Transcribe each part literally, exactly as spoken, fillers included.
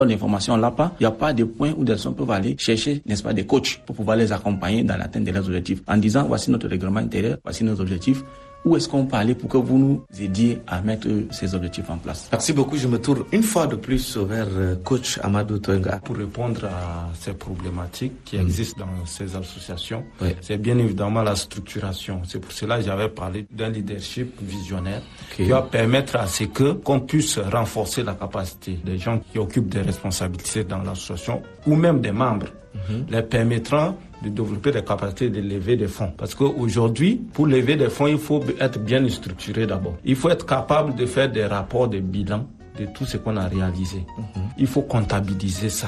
L'information là pas, il n'y a pas de point où des personnes peuvent aller chercher, n'est-ce pas, des coachs pour pouvoir les accompagner dans l'atteinte de leurs objectifs. En disant, voici notre règlement intérieur, voici nos objectifs. Où est-ce qu'on peut aller pour que vous nous aidiez à mettre ces objectifs en place? Merci beaucoup. Je me tourne une fois de plus vers coach Amadou Toyenga. Pour répondre à ces problématiques qui mmh. existent dans ces associations, oui. c'est bien évidemment la structuration. C'est pour cela que j'avais parlé d'un leadership visionnaire okay. qui va permettre à ce que qu'on puisse renforcer la capacité des gens qui occupent des responsabilités dans l'association ou même des membres, mmh. les permettront de développer des capacités de lever des fonds. Parce qu'aujourd'hui, pour lever des fonds, il faut être bien structuré d'abord. Il faut être capable de faire des rapports de bilan de tout ce qu'on a réalisé. Mm-hmm. Il faut comptabiliser ça.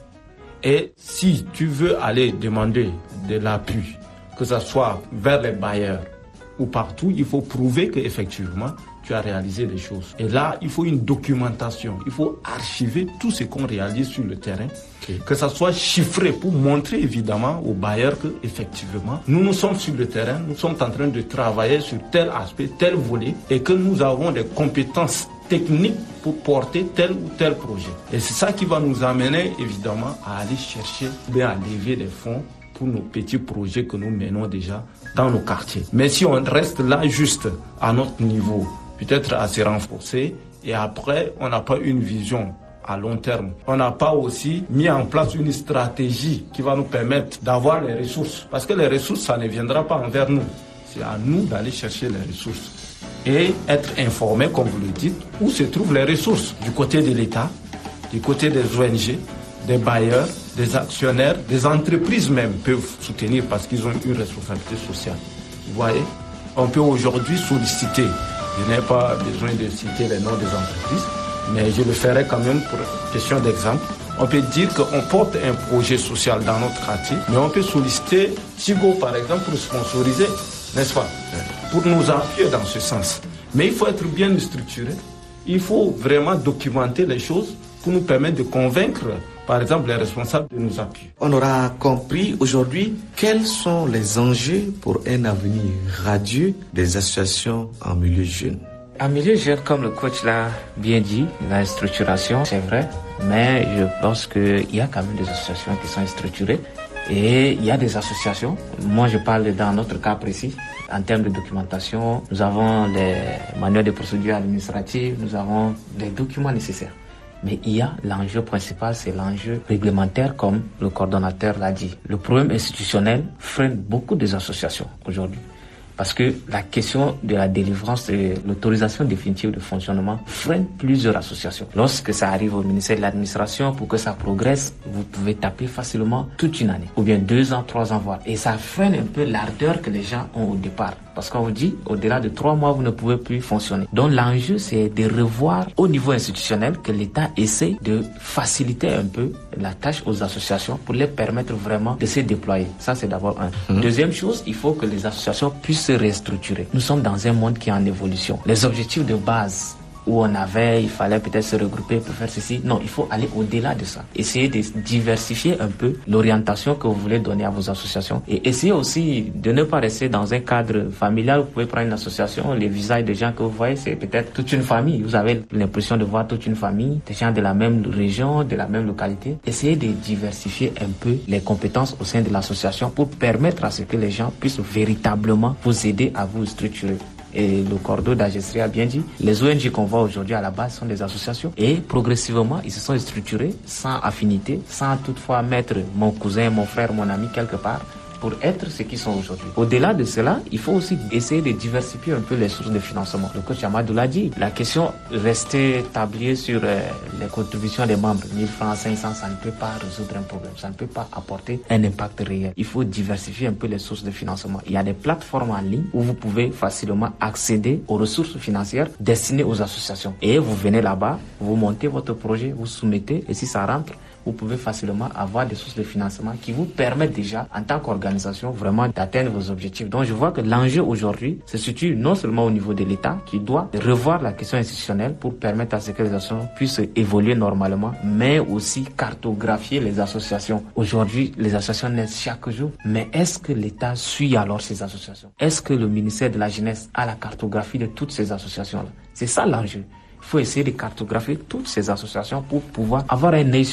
Et si tu veux aller demander de l'appui, que ce soit vers les bailleurs ou partout, il faut prouver qu'effectivement, tu as réalisé des choses. Et là, il faut une documentation. Il faut archiver tout ce qu'on réalise sur le terrain. Okay. Que ça soit chiffré pour montrer évidemment aux bailleurs que effectivement, nous nous sommes sur le terrain, nous sommes en train de travailler sur tel aspect, tel volet, et que nous avons des compétences techniques pour porter tel ou tel projet. Et c'est ça qui va nous amener évidemment à aller chercher, bien à lever des fonds pour nos petits projets que nous menons déjà dans nos quartiers. Mais si on reste là juste à notre niveau, peut-être à se renforcer, et après, on n'a pas une vision à long terme. On n'a pas aussi mis en place une stratégie qui va nous permettre d'avoir les ressources. Parce que les ressources, ça ne viendra pas envers nous. C'est à nous d'aller chercher les ressources. Et être informé, comme vous le dites, où se trouvent les ressources. Du côté de l'État, du côté des O N G, des bailleurs, des actionnaires, des entreprises même peuvent soutenir parce qu'ils ont une responsabilité sociale. Vous voyez, on peut aujourd'hui solliciter. Je n'ai pas besoin de citer les noms des entreprises, mais je le ferai quand même pour question d'exemple. On peut dire qu'on porte un projet social dans notre quartier, mais on peut solliciter Tigo, par exemple, pour sponsoriser, n'est-ce pas, pour nous appuyer dans ce sens. Mais il faut être bien structuré. Il faut vraiment documenter les choses pour nous permettre de convaincre, par exemple, les responsables de nous appuyer. On aura compris aujourd'hui quels sont les enjeux pour un avenir radieux des associations en milieu jeune. En milieu jeune, comme le coach l'a bien dit, la structuration, c'est vrai, mais je pense qu'il y a quand même des associations qui sont structurées et il y a des associations. Moi, je parle dans notre cas précis. En termes de documentation, nous avons les manuels de procédure administrative, nous avons les documents nécessaires. Mais il y a l'enjeu principal, c'est l'enjeu réglementaire, comme le coordonnateur l'a dit. Le problème institutionnel freine beaucoup des associations aujourd'hui. Parce que la question de la délivrance de l'autorisation définitive de fonctionnement freine plusieurs associations. Lorsque ça arrive au ministère de l'administration, pour que ça progresse, vous pouvez taper facilement toute une année, ou bien deux ans, trois ans, voire. Et ça freine un peu l'ardeur que les gens ont au départ. Parce qu'on vous dit, au-delà de trois mois, vous ne pouvez plus fonctionner. Donc l'enjeu, c'est de revoir au niveau institutionnel que l'État essaie de faciliter un peu la tâche aux associations pour les permettre vraiment de se déployer. Ça, c'est d'abord un. Mmh. Deuxième chose, il faut que les associations puissent se restructurer. Nous sommes dans un monde qui est en évolution. Les objectifs de base où on avait, il fallait peut-être se regrouper pour faire ceci. Non, il faut aller au-delà de ça. Essayer de diversifier un peu l'orientation que vous voulez donner à vos associations et essayer aussi de ne pas rester dans un cadre familial. Vous pouvez prendre une association, les visages des gens que vous voyez, c'est peut-être toute une famille. Vous avez l'impression de voir toute une famille, des gens de la même région, de la même localité. Essayez de diversifier un peu les compétences au sein de l'association pour permettre à ce que les gens puissent véritablement vous aider à vous structurer. Et le cordeau d'Agestri a bien dit, les O N G qu'on voit aujourd'hui à la base sont des associations et progressivement ils se sont structurés sans affinité, sans toutefois mettre mon cousin, mon frère, mon ami quelque part pour être ce qu'ils sont aujourd'hui. Au-delà de cela, il faut aussi essayer de diversifier un peu les sources de financement. Le coach Amadou l'a dit, la question rester tablier sur euh, les contributions des membres, mille francs, cinq cents, ça ne peut pas résoudre un problème, ça ne peut pas apporter un impact réel. Il faut diversifier un peu les sources de financement. Il y a des plateformes en ligne où vous pouvez facilement accéder aux ressources financières destinées aux associations. Et vous venez là-bas, vous montez votre projet, vous soumettez et si ça rentre, vous pouvez facilement avoir des sources de financement qui vous permettent déjà, en tant qu'organisation, vraiment d'atteindre vos objectifs. Donc, je vois que l'enjeu aujourd'hui se situe non seulement au niveau de l'État, qui doit revoir la question institutionnelle pour permettre à ce que les associations puissent évoluer normalement, mais aussi cartographier les associations. Aujourd'hui, les associations naissent chaque jour, mais est-ce que l'État suit alors ces associations? Est-ce que le ministère de la Jeunesse a la cartographie de toutes ces associations-là? C'est ça l'enjeu. Il faut essayer de cartographier toutes ces associations pour pouvoir avoir un œil